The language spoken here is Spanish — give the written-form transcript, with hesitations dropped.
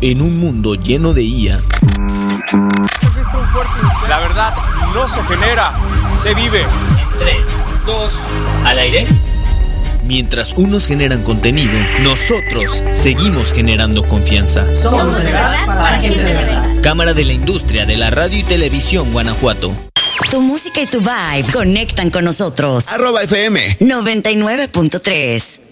en un mundo lleno de IA. La verdad no se genera, se vive. En 3, 2, al aire. Mientras unos generan contenido, nosotros seguimos generando confianza. Somos de verdad para gente de verdad. Cámara de la Industria de la Radio y Televisión Guanajuato. Tu música y tu vibe conectan con nosotros. @FM 99.3